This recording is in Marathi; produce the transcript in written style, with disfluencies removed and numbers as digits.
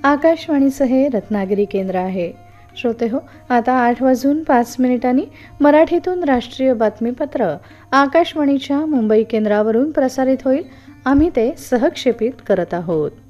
आकाशवाणीचं हे रत्नागिरी केंद्र आहे. श्रोते हो, आता 8:05 मराठीतून राष्ट्रीय बातमीपत्र आकाशवाणीच्या मुंबई केंद्रावरून प्रसारित होईल. आम्ही ते सहक्षेपित करत आहोत.